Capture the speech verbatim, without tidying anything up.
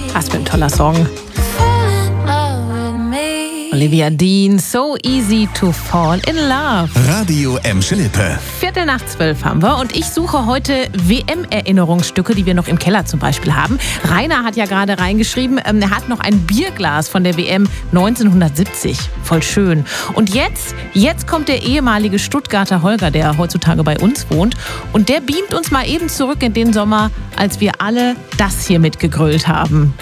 Was für ein toller Song. Olivia Dean, So Easy to Fall in Love. Radio Emscher Lippe. Viertel nach zwölf haben wir und ich suche heute W M-Erinnerungsstücke, die wir noch im Keller zum Beispiel haben. Rainer hat ja gerade reingeschrieben, ähm, er hat noch ein Bierglas von der W M neunzehnhundertsiebzig. Voll schön. Und jetzt, jetzt kommt der ehemalige Stuttgarter Holger, der heutzutage bei uns wohnt. Und der beamt uns mal eben zurück in den Sommer, als wir alle das hier mitgegrölt haben.